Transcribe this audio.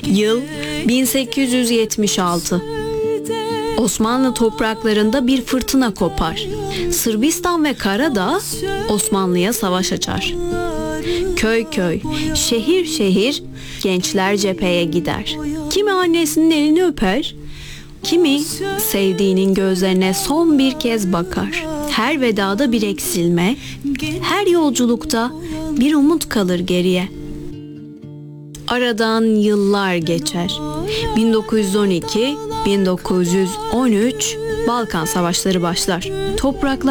Yıl 1876. Osmanlı topraklarında bir fırtına kopar. Sırbistan ve Karadağ Osmanlı'ya savaş açar. Köy köy, şehir şehir gençler cepheye gider. Kimi annesinin elini öper, kimi sevdiğinin gözlerine son bir kez bakar. Her vedada bir eksilme, her yolculukta bir umut kalır geriye. Aradan yıllar geçer. 1912, 1913 Balkan Savaşları başlar. Topraklar